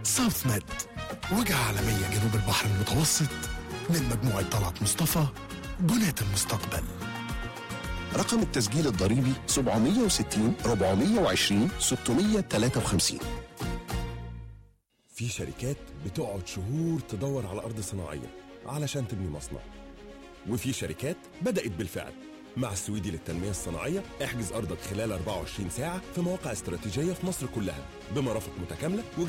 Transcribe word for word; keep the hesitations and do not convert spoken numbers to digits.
ساوث ميد، وجهة عالمية جنوب البحر المتوسط، من مجموعة طلعت مصطفى. بناة المستقبل. رقم التسجيل الضريبي سبعمية وستين أربعمية وعشرين ستمية وتلاتة وخمسين. في شركات بتقعد شهور تدور على أرض صناعية علشان تبني مصنع، وفي شركات بدأت بالفعل. مع السويدي للتنمية الصناعية احجز أرضك خلال أربعة وعشرين ساعة في مواقع استراتيجية في مصر كلها بمرافق متكاملة